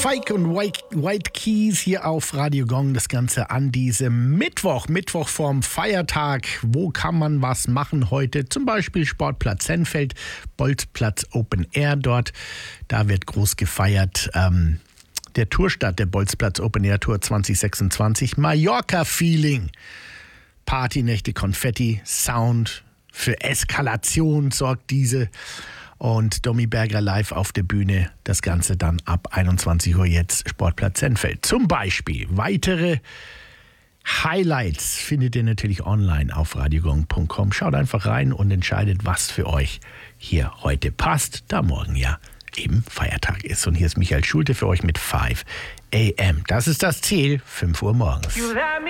Fike und White Keys hier auf Radio Gong. Das Ganze an diesem Mittwoch vorm Feiertag. Wo kann man was machen heute? Zum Beispiel Sportplatz Sennfeld, Bolzplatz Open Air dort. Da wird groß gefeiert. Der Tourstart der Bolzplatz Open Air Tour 2026. Mallorca-Feeling. Partynächte, Konfetti, Sound. Für Eskalation sorgt diese. Und Domi Berger live auf der Bühne. Das Ganze dann ab 21 Uhr jetzt Sportplatz Sennfeld. Zum Beispiel weitere Highlights findet ihr natürlich online auf radiogong.com. Schaut einfach rein und entscheidet, was für euch hier heute passt, da morgen ja eben Feiertag ist. Und hier ist Michael Schulte für euch mit 5 AM. Das ist das Ziel, 5 Uhr morgens.